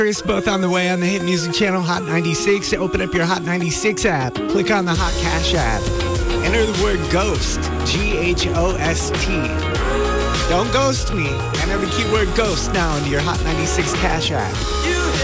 Both on the way on the Hit Music Channel, Hot 96. Open up your Hot 96 app. Click on the Hot Cash app. Enter the word GHOST. GHOST. Don't ghost me. Enter the keyword GHOST now into your Hot 96 Cash app.